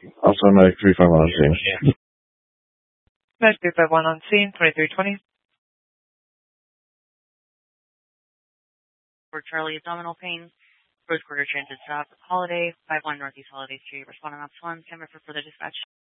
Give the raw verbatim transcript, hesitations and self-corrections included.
Also, Medic three five one on scene. Medic three five one on scene, twenty-three twenty. For Charlie, abdominal pain. First quarter transit stop. Holiday, five one Northeast Holiday Street. Responding on one. Camera for further dispatch.